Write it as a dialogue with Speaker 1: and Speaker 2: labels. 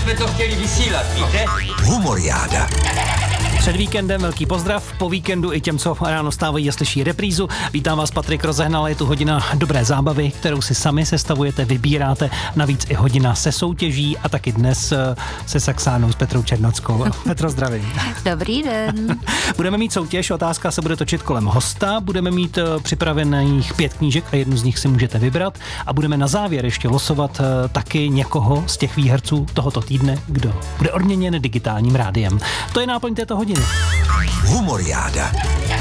Speaker 1: jsme to chtěli vysílat, víte?
Speaker 2: Humoriáda.
Speaker 3: Před víkendem velký pozdrav, po víkendu i těm, co ráno stávají a slyší reprízu. Vítám vás, Patrik Rozehnal, je tu hodina dobré zábavy, kterou si sami sestavujete, vybíráte, navíc i hodina se soutěží a taky dnes se Saxánou s Petrou Černockou. Petro, zdravím.
Speaker 4: Dobrý den.
Speaker 3: Budeme mít soutěž, otázka se bude točit kolem hosta, budeme mít připravených 5 knížek a jednu z nich si můžete vybrat a budeme na závěr ještě losovat taky někoho z těch výherců tohoto týdne, kdo bude odměněn digitálním rádiem. To je náplň této hodiny.
Speaker 2: Humoriáda.